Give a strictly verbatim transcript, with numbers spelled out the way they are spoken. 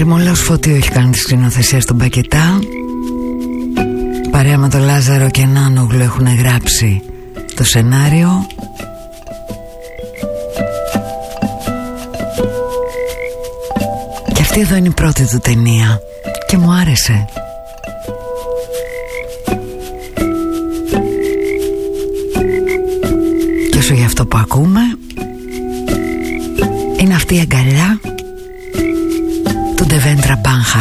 Ερημόλαος Φωτίου έχει κάνει τη σκηνοθεσία στον Πακετά. Παρέα με τον Λάζαρο και Νάνογλου έχουν γράψει το σενάριο. Και αυτή εδώ είναι η πρώτη του ταινία και μου άρεσε. Και όσο για αυτό που ακούμε, είναι αυτή η αγκαλιά του Ντεβέντρα Μπάνχα.